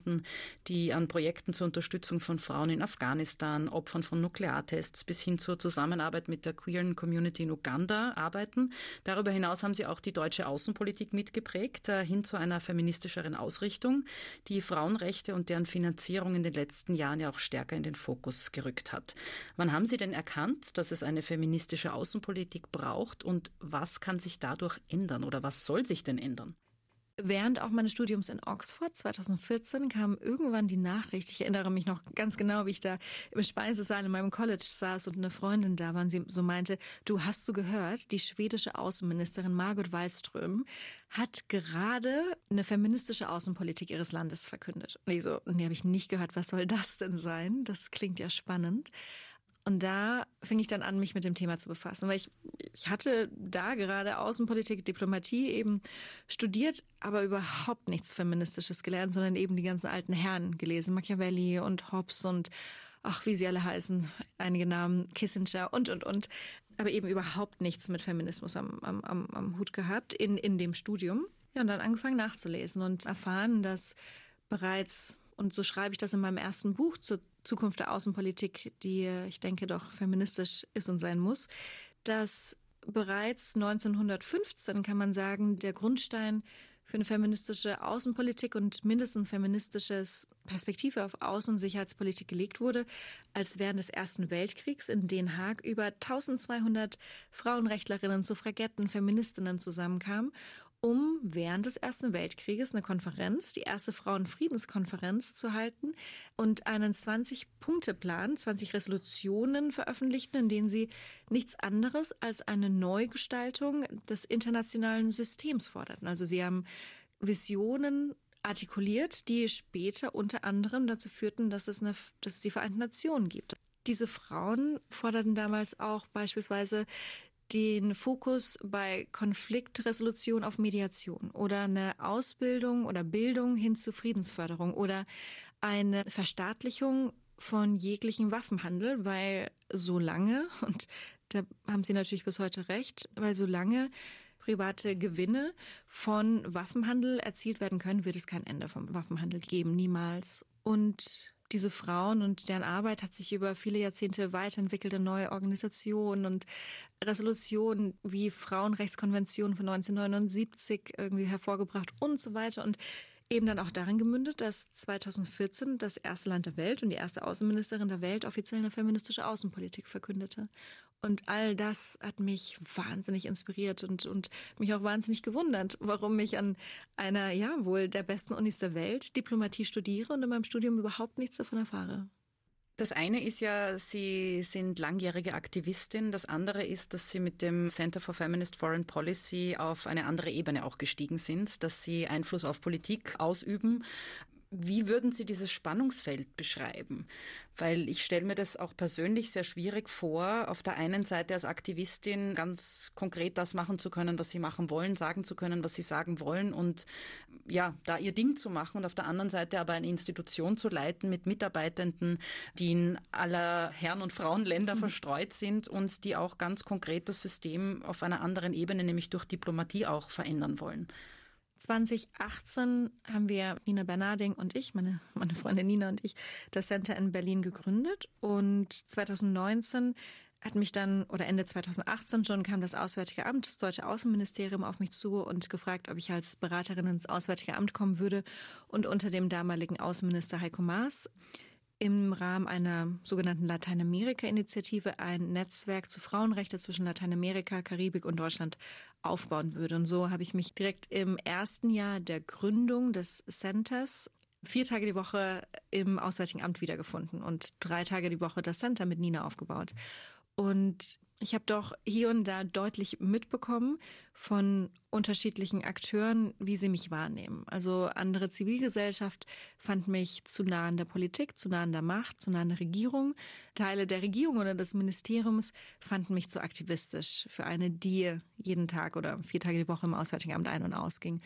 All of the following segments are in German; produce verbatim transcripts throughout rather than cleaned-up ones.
die an Projekten zur Unterstützung von Frauen in Afghanistan, Opfern von Nukleartests bis hin zur Zusammenarbeit mit der queeren Community in Uganda arbeiten. Darüber hinaus haben sie auch die deutsche Außenpolitik mitgeprägt, hin zu einer feministischeren Ausrichtung, die Frauenrechte und deren Finanzierung in den letzten Jahren ja auch stärker in den Fokus gerückt hat. Wann haben Sie denn erkannt, dass es eine feministische Außenpolitik braucht und was kann sich dadurch ändern oder was soll sich denn ändern? Während auch meines Studiums in Oxford zweitausendvierzehn kam irgendwann die Nachricht, ich erinnere mich noch ganz genau, wie ich da im Speisesaal in meinem College saß und eine Freundin da war und sie so meinte, du hast du gehört, die schwedische Außenministerin Margot Wallström hat gerade eine feministische Außenpolitik ihres Landes verkündet. Und ich so, nee, habe ich nicht gehört, was soll das denn sein? Das klingt ja spannend. Und da fing ich dann an, mich mit dem Thema zu befassen, weil ich, ich hatte da gerade Außenpolitik, Diplomatie eben studiert, aber überhaupt nichts Feministisches gelernt, sondern eben die ganzen alten Herren gelesen, Machiavelli und Hobbes und ach, wie sie alle heißen, einige Namen, Kissinger und, und, und, aber eben überhaupt nichts mit Feminismus am, am, am, am Hut gehabt in, in dem Studium. Ja, und dann angefangen nachzulesen und erfahren, dass bereits, und so schreibe ich das in meinem ersten Buch zur Zukunft der Außenpolitik, die, ich denke, doch feministisch ist und sein muss, dass bereits neunzehnhundertfünfzehn, kann man sagen, der Grundstein für eine feministische Außenpolitik und mindestens feministisches Perspektive auf Außen- und Sicherheitspolitik gelegt wurde, als während des Ersten Weltkriegs in Den Haag über eintausendzweihundert Frauenrechtlerinnen, Suffragetten, Feministinnen zusammenkamen, um während des Ersten Weltkrieges eine Konferenz, die erste Frauenfriedenskonferenz zu halten und einen zwanzig-Punkte-Plan, zwanzig Resolutionen veröffentlichten, in denen sie nichts anderes als eine Neugestaltung des internationalen Systems forderten. Also sie haben Visionen artikuliert, die später unter anderem dazu führten, dass es, eine, dass es die Vereinten Nationen gibt. Diese Frauen forderten damals auch beispielsweise den Fokus bei Konfliktresolution auf Mediation oder eine Ausbildung oder Bildung hin zu Friedensförderung oder eine Verstaatlichung von jeglichem Waffenhandel, weil solange, und da haben Sie natürlich bis heute recht, weil solange private Gewinne von Waffenhandel erzielt werden können, wird es kein Ende vom Waffenhandel geben, niemals. Und diese Frauen und deren Arbeit hat sich über viele Jahrzehnte weiterentwickelt in neue Organisationen und Resolutionen wie Frauenrechtskonvention von neunzehnhundertneunundsiebzig irgendwie hervorgebracht und so weiter und eben dann auch darin gemündet, dass zweitausendvierzehn das erste Land der Welt und die erste Außenministerin der Welt offiziell eine feministische Außenpolitik verkündete. Und all das hat mich wahnsinnig inspiriert und, und mich auch wahnsinnig gewundert, warum ich an einer, ja, wohl der besten Unis der Welt Diplomatie studiere und in meinem Studium überhaupt nichts davon erfahre. Das eine ist ja, Sie sind langjährige Aktivistin. Das andere ist, dass Sie mit dem Center for Feminist Foreign Policy auf eine andere Ebene auch gestiegen sind, dass Sie Einfluss auf Politik ausüben. Wie würden Sie dieses Spannungsfeld beschreiben? Weil ich stelle mir das auch persönlich sehr schwierig vor, auf der einen Seite als Aktivistin ganz konkret das machen zu können, was Sie machen wollen, sagen zu können, was Sie sagen wollen und ja, da Ihr Ding zu machen und auf der anderen Seite aber eine Institution zu leiten mit Mitarbeitenden, die in aller Herren- und Frauenländer mhm. verstreut sind und die auch ganz konkret das System auf einer anderen Ebene, nämlich durch Diplomatie auch verändern wollen. zweitausendachtzehn haben wir, Nina Bernarding und ich, meine, meine Freundin Nina und ich, das Center in Berlin gegründet. Und zweitausendneunzehn hat mich dann, oder Ende zweitausendachtzehn schon, kam das Auswärtige Amt, das deutsche Außenministerium auf mich zu und gefragt, ob ich als Beraterin ins Auswärtige Amt kommen würde und unter dem damaligen Außenminister Heiko Maas im Rahmen einer sogenannten Lateinamerika-Initiative ein Netzwerk zu Frauenrechten zwischen Lateinamerika, Karibik und Deutschland aufbauen würde. Und so habe ich mich direkt im ersten Jahr der Gründung des Centers vier Tage die Woche im Auswärtigen Amt wiedergefunden und drei Tage die Woche das Center mit Nina aufgebaut. Und ich habe doch hier und da deutlich mitbekommen von unterschiedlichen Akteuren, wie sie mich wahrnehmen. Also andere Zivilgesellschaft fand mich zu nah an der Politik, zu nah an der Macht, zu nah an der Regierung. Teile der Regierung oder des Ministeriums fanden mich zu aktivistisch für eine, die jeden Tag oder vier Tage die Woche im Auswärtigen Amt ein- und ausging.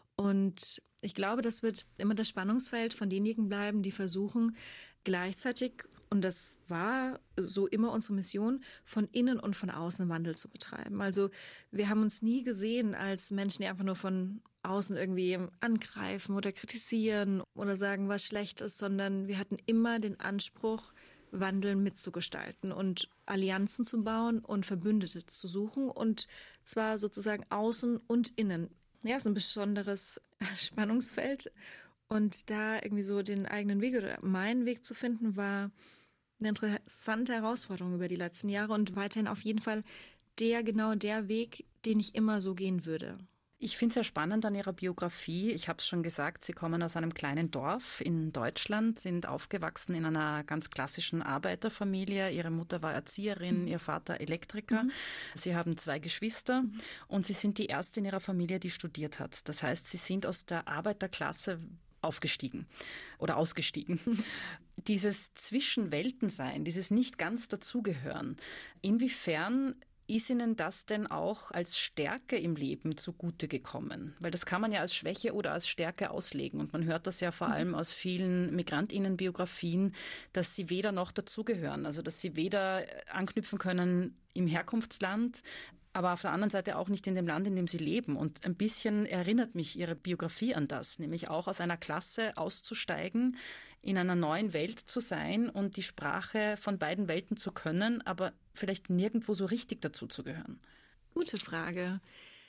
Und ich glaube, das wird immer das Spannungsfeld von denjenigen bleiben, die versuchen, gleichzeitig, und das war so immer unsere Mission, von innen und von außen Wandel zu betreiben. Also wir haben uns nie gesehen als Menschen, die einfach nur von außen irgendwie angreifen oder kritisieren oder sagen, was schlecht ist, sondern wir hatten immer den Anspruch, Wandel mitzugestalten und Allianzen zu bauen und Verbündete zu suchen und zwar sozusagen außen und innen. Ja, es ist ein besonderes Spannungsfeld und da irgendwie so den eigenen Weg oder meinen Weg zu finden, war eine interessante Herausforderung über die letzten Jahre und weiterhin auf jeden Fall der genau der Weg, den ich immer so gehen würde. Ich finde es sehr spannend an Ihrer Biografie. Ich habe es schon gesagt, Sie kommen aus einem kleinen Dorf in Deutschland, sind aufgewachsen in einer ganz klassischen Arbeiterfamilie. Ihre Mutter war Erzieherin, mhm. Ihr Vater Elektriker. Mhm. Sie haben zwei Geschwister mhm. und Sie sind die erste in Ihrer Familie, die studiert hat. Das heißt, Sie sind aus der Arbeiterklasse aufgestiegen oder ausgestiegen. Mhm. Dieses Zwischenweltensein, dieses nicht ganz dazugehören, inwiefern ist Ihnen das denn auch als Stärke im Leben zugute gekommen? Weil das kann man ja als Schwäche oder als Stärke auslegen. Und man hört das ja vor allem aus vielen MigrantInnen-Biografien, dass sie weder noch dazugehören. Also dass sie weder anknüpfen können im Herkunftsland, aber auf der anderen Seite auch nicht in dem Land, in dem sie leben. Und ein bisschen erinnert mich Ihre Biografie an das, nämlich auch aus einer Klasse auszusteigen, in einer neuen Welt zu sein und die Sprache von beiden Welten zu können, aber vielleicht nirgendwo so richtig dazu zu gehören. Gute Frage.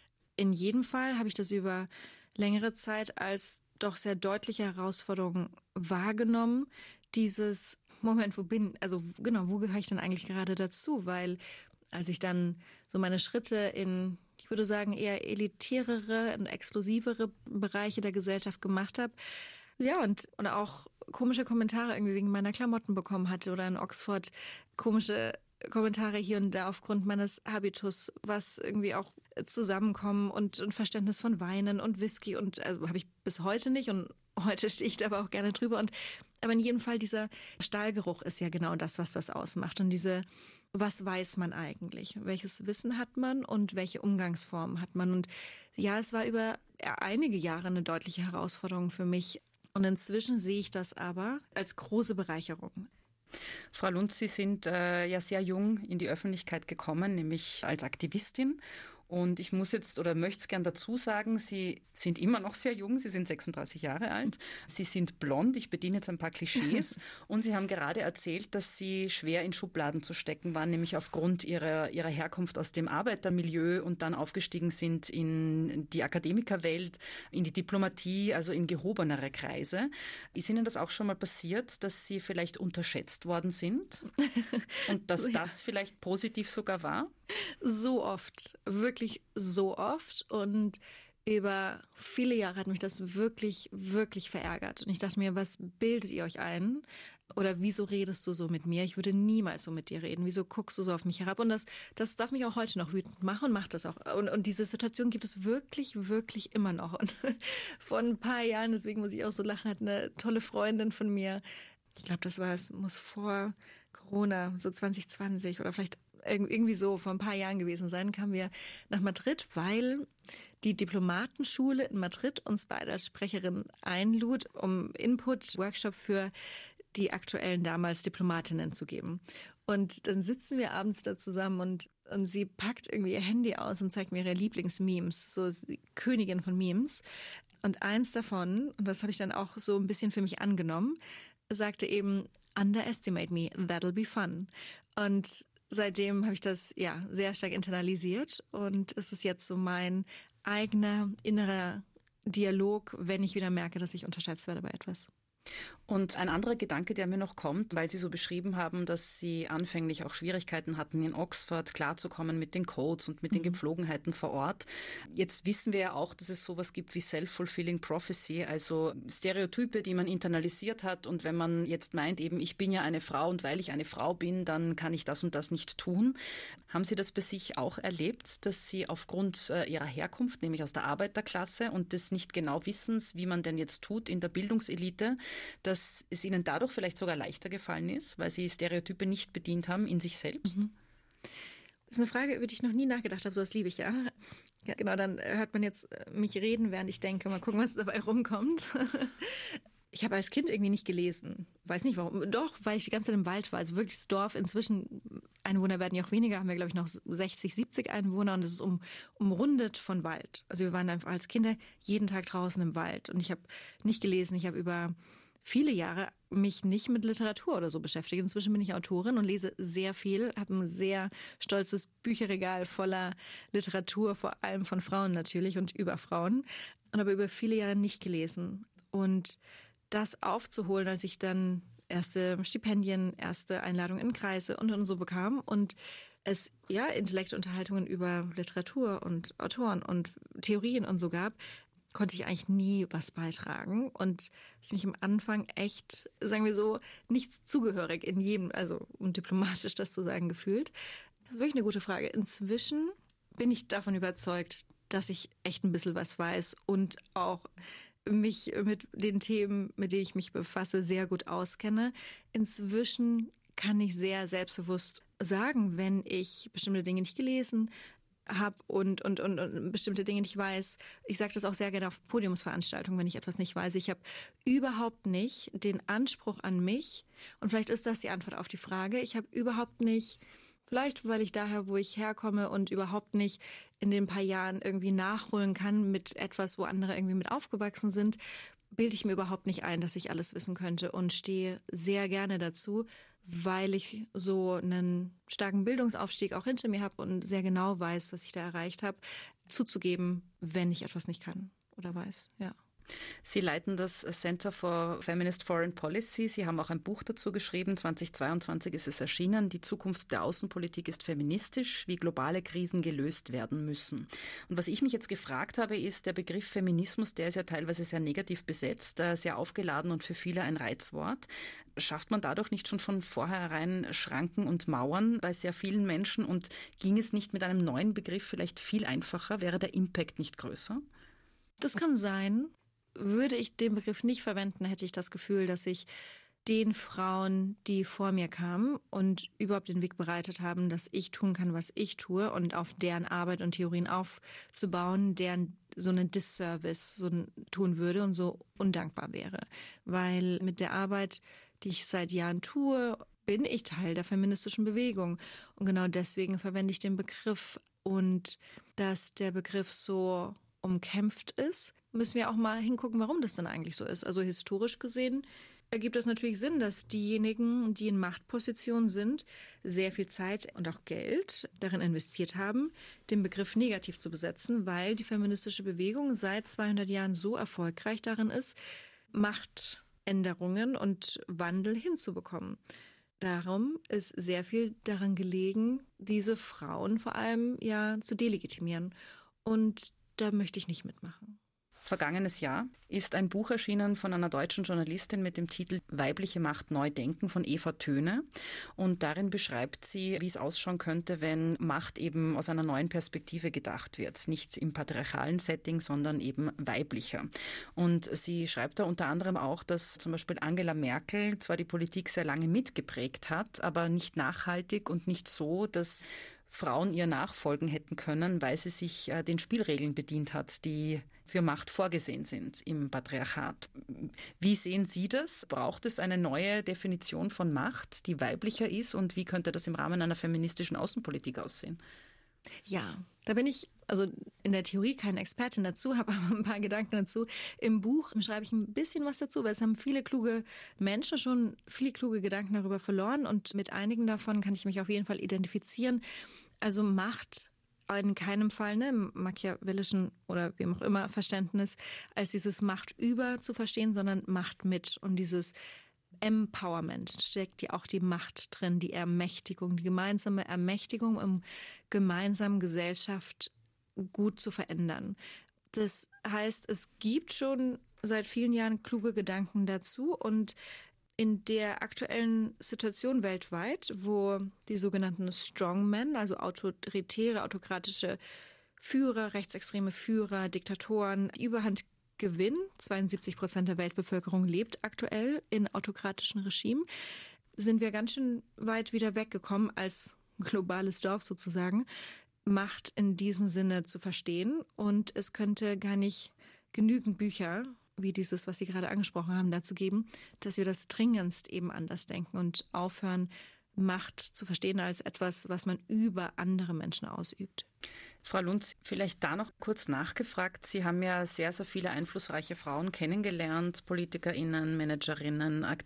In jedem Fall habe ich das über längere Zeit als doch sehr deutliche Herausforderung wahrgenommen. Dieses Moment, wo bin, also genau, wo gehöre ich denn eigentlich gerade dazu? Weil als ich dann so meine Schritte in, ich würde sagen, eher elitärere und exklusivere Bereiche der Gesellschaft gemacht habe, ja, und, und auch komische Kommentare irgendwie wegen meiner Klamotten bekommen hatte oder in Oxford komische Kommentare hier und da aufgrund meines Habitus, was irgendwie auch zusammenkommen und ein Verständnis von Weinen und Whisky und also habe ich bis heute nicht und heute stehe ich da aber auch gerne drüber und aber in jedem Fall dieser Stahlgeruch ist ja genau das, was das ausmacht und diese, was weiß man eigentlich? Welches Wissen hat man und welche Umgangsformen hat man? Und ja, es war über einige Jahre eine deutliche Herausforderung für mich und inzwischen sehe ich das aber als große Bereicherung. Frau Luntz, Sie sind äh, ja sehr jung in die Öffentlichkeit gekommen, nämlich als Aktivistin. Und ich muss jetzt oder möchte es gern dazu sagen, Sie sind immer noch sehr jung, Sie sind sechsunddreißig Jahre alt, Sie sind blond, ich bediene jetzt ein paar Klischees und Sie haben gerade erzählt, dass Sie schwer in Schubladen zu stecken waren, nämlich aufgrund Ihrer, Ihrer Herkunft aus dem Arbeitermilieu und dann aufgestiegen sind in die Akademikerwelt, in die Diplomatie, also in gehobenere Kreise. Ist Ihnen das auch schon mal passiert, dass Sie vielleicht unterschätzt worden sind und dass ja. das vielleicht positiv sogar war? So oft, wirklich so oft und über viele Jahre hat mich das wirklich, wirklich verärgert. Und ich dachte mir, was bildet ihr euch ein? Oder wieso redest du so mit mir? Ich würde niemals so mit dir reden. Wieso guckst du so auf mich herab? Und das, das darf mich auch heute noch wütend machen und macht das auch. Und, und diese Situation gibt es wirklich, wirklich immer noch. Und vor ein paar Jahren, deswegen muss ich auch so lachen, hat eine tolle Freundin von mir, ich glaube, das war es, muss vor Corona, so zwanzig zwanzig oder vielleicht irgendwie so vor ein paar Jahren gewesen sein, kamen wir nach Madrid, weil die Diplomatenschule in Madrid uns beide als Sprecherin einlud, um Input, Workshop für die aktuellen damals Diplomatinnen zu geben. Und dann sitzen wir abends da zusammen und, und sie packt irgendwie ihr Handy aus und zeigt mir ihre Lieblingsmemes, so die Königin von Memes. Und eins davon, und das habe ich dann auch so ein bisschen für mich angenommen, sagte eben, underestimate me, that'll be fun. Und seitdem habe ich das ja sehr stark internalisiert und es ist jetzt so mein eigener innerer Dialog, wenn ich wieder merke, dass ich unterschätzt werde bei etwas. Und ein anderer Gedanke, der mir noch kommt, weil Sie so beschrieben haben, dass Sie anfänglich auch Schwierigkeiten hatten, in Oxford klarzukommen mit den Codes und mit den Gepflogenheiten vor Ort. Jetzt wissen wir ja auch, dass es sowas gibt wie Self-Fulfilling Prophecy, also Stereotype, die man internalisiert hat. Und wenn man jetzt meint, eben ich bin ja eine Frau und weil ich eine Frau bin, dann kann ich das und das nicht tun. Haben Sie das bei sich auch erlebt, dass Sie aufgrund äh, Ihrer Herkunft, nämlich aus der Arbeiterklasse und des nicht genau Wissens, wie man denn jetzt tut in der Bildungselite, dass es Ihnen dadurch vielleicht sogar leichter gefallen ist, weil Sie Stereotype nicht bedient haben in sich selbst? Mhm. Das ist eine Frage, über die ich noch nie nachgedacht habe, so das liebe ich ja. Ja, genau, dann hört man jetzt mich reden, während ich denke, mal gucken, was dabei rumkommt. Ich habe als Kind irgendwie nicht gelesen. Weiß nicht warum. Doch, weil ich die ganze Zeit im Wald war. Also wirklich das Dorf inzwischen Einwohner werden ja auch weniger, haben wir, glaube ich, noch sechzig, siebzig Einwohner und es ist um, umrundet von Wald. Also wir waren einfach als Kinder jeden Tag draußen im Wald und ich habe nicht gelesen, ich habe über viele Jahre mich nicht mit Literatur oder so beschäftigt. Inzwischen bin ich Autorin und lese sehr viel, habe ein sehr stolzes Bücherregal voller Literatur, vor allem von Frauen natürlich und über Frauen, und habe über viele Jahre nicht gelesen. Und das aufzuholen, als ich dann erste Stipendien, erste Einladungen in Kreise und, und so bekam und es ja Intellektunterhaltungen über Literatur und Autoren und Theorien und so gab, konnte ich eigentlich nie was beitragen und ich mich am Anfang echt, sagen wir so, nicht zugehörig in jedem, also um diplomatisch das zu sagen, gefühlt. Das ist wirklich eine gute Frage. Inzwischen bin ich davon überzeugt, dass ich echt ein bisschen was weiß und auch mich mit den Themen, mit denen ich mich befasse, sehr gut auskenne. Inzwischen kann ich sehr selbstbewusst sagen, wenn ich bestimmte Dinge nicht gelesen habe und, und, und, und bestimmte Dinge nicht weiß. Ich sage das auch sehr gerne auf Podiumsveranstaltungen, wenn ich etwas nicht weiß. Ich habe überhaupt nicht den Anspruch an mich, und vielleicht ist das die Antwort auf die Frage, ich habe überhaupt nicht, vielleicht weil ich daher, wo ich herkomme und überhaupt nicht in den paar Jahren irgendwie nachholen kann mit etwas, wo andere irgendwie mit aufgewachsen sind, bilde ich mir überhaupt nicht ein, dass ich alles wissen könnte und stehe sehr gerne dazu, weil ich so einen starken Bildungsaufstieg auch hinter mir habe und sehr genau weiß, was ich da erreicht habe, zuzugeben, wenn ich etwas nicht kann oder weiß, ja. Sie leiten das Center for Feminist Foreign Policy. Sie haben auch ein Buch dazu geschrieben. zweitausendzweiundzwanzig ist es erschienen. Die Zukunft der Außenpolitik ist feministisch, wie globale Krisen gelöst werden müssen. Und was ich mich jetzt gefragt habe, ist der Begriff Feminismus, der ist ja teilweise sehr negativ besetzt, sehr aufgeladen und für viele ein Reizwort. Schafft man dadurch nicht schon von vornherein Schranken und Mauern bei sehr vielen Menschen? Und ging es nicht mit einem neuen Begriff vielleicht viel einfacher? Wäre der Impact nicht größer? Das kann sein. Würde ich den Begriff nicht verwenden, hätte ich das Gefühl, dass ich den Frauen, die vor mir kamen und überhaupt den Weg bereitet haben, dass ich tun kann, was ich tue und auf deren Arbeit und Theorien aufzubauen, deren so einen Disservice so tun würde und so undankbar wäre. Weil mit der Arbeit, die ich seit Jahren tue, bin ich Teil der feministischen Bewegung. Und genau deswegen verwende ich den Begriff. Und dass der Begriff so umkämpft ist, müssen wir auch mal hingucken, warum das denn eigentlich so ist. Also historisch gesehen ergibt es natürlich Sinn, dass diejenigen, die in Machtpositionen sind, sehr viel Zeit und auch Geld darin investiert haben, den Begriff negativ zu besetzen, weil die feministische Bewegung seit zweihundert Jahren so erfolgreich darin ist, Machtänderungen und Wandel hinzubekommen. Darum ist sehr viel daran gelegen, diese Frauen vor allem ja zu delegitimieren. Und da möchte ich nicht mitmachen. Vergangenes Jahr ist ein Buch erschienen von einer deutschen Journalistin mit dem Titel Weibliche Macht neu denken von Eva Töne. Und darin beschreibt sie, wie es ausschauen könnte, wenn Macht eben aus einer neuen Perspektive gedacht wird. Nicht im patriarchalen Setting, sondern eben weiblicher. Und sie schreibt da unter anderem auch, dass zum Beispiel Angela Merkel zwar die Politik sehr lange mitgeprägt hat, aber nicht nachhaltig und nicht so, dass Frauen ihr nachfolgen hätten können, weil sie sich äh, den Spielregeln bedient hat, die für Macht vorgesehen sind im Patriarchat. Wie sehen Sie das? Braucht es eine neue Definition von Macht, die weiblicher ist, und wie könnte das im Rahmen einer feministischen Außenpolitik aussehen? Ja, da bin ich also in der Theorie keine Expertin dazu, habe aber ein paar Gedanken dazu. Im Buch schreibe ich ein bisschen was dazu, weil es haben viele kluge Menschen schon viele kluge Gedanken darüber verloren und mit einigen davon kann ich mich auf jeden Fall identifizieren. Also Macht in keinem Fall, ne, im machiavellischen oder wie auch immer Verständnis, als dieses Macht über zu verstehen, sondern Macht mit. Und dieses Empowerment steckt ja auch die Macht drin, die Ermächtigung, die gemeinsame Ermächtigung, um gemeinsam Gesellschaft gut zu verändern. Das heißt, es gibt schon seit vielen Jahren kluge Gedanken dazu und in der aktuellen Situation weltweit, wo die sogenannten Strongmen, also autoritäre, autokratische Führer, rechtsextreme Führer, Diktatoren, die Überhand gewinnen, zweiundsiebzig Prozent der Weltbevölkerung lebt aktuell in autokratischen Regimen, sind wir ganz schön weit wieder weggekommen als globales Dorf sozusagen, Macht in diesem Sinne zu verstehen. Und es könnte gar nicht genügend Bücher wie dieses, was Sie gerade angesprochen haben, dazu geben, dass wir das dringendst eben anders denken und aufhören, Macht zu verstehen als etwas, was man über andere Menschen ausübt. Frau Luntz, vielleicht da noch kurz nachgefragt. Sie haben ja sehr, sehr viele einflussreiche Frauen kennengelernt, PolitikerInnen, Managerinnen, Aktivistinnen.